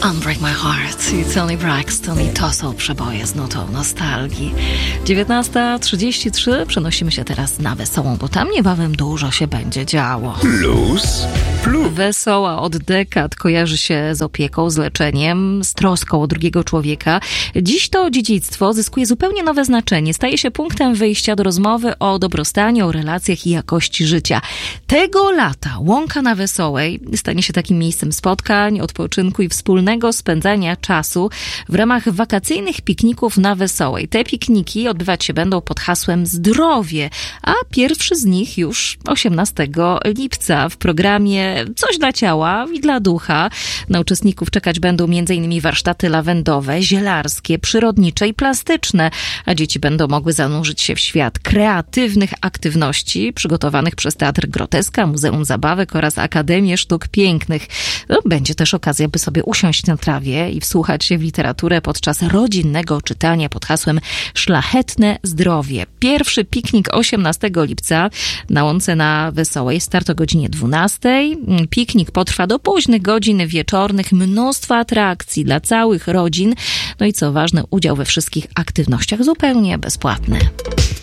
Unbreak My Heart i Toni Braxton, i to są przeboje z nutą nostalgii. 19:33, przenosimy się teraz na Wesołą, bo tam niebawem dużo się będzie działo. Plus. Wesoła od dekad kojarzy się z opieką, z leczeniem, z troską o drugiego człowieka. Dziś to dziedzictwo zyskuje zupełnie nowe znaczenie. Staje się punktem wyjścia do rozmowy o dobrostanie, o relacjach i jakości życia. Tego lata Łąka na Wesołej stanie się takim miejscem spotkań, odpoczynku i wspólnego spędzania czasu w ramach wakacyjnych pikników na Wesołej. Te pikniki odbywać się będą pod hasłem zdrowie, a pierwszy z nich już 18 lipca w programie Coś dla ciała i dla ducha. Na uczestników czekać będą m.in. warsztaty lawendowe, zielarskie, przyrodnicze i plastyczne, a dzieci będą mogły zanurzyć się w świat kreatywnych aktywności przygotowanych przez Teatr Groteska, Muzeum Zabawek oraz Akademię Sztuk Pięknych. Będzie też okazja, by sobie usiąść na trawie i wsłuchać się w literaturę podczas rodzinnego czytania pod hasłem Szlachetne zdrowie. Pierwszy piknik 18 lipca na Łące na Wesołej. Start o godzinie 12. Piknik potrwa do późnych godzin wieczornych. Mnóstwo atrakcji dla całych rodzin. No i co ważne, udział we wszystkich aktywnościach zupełnie bezpłatny.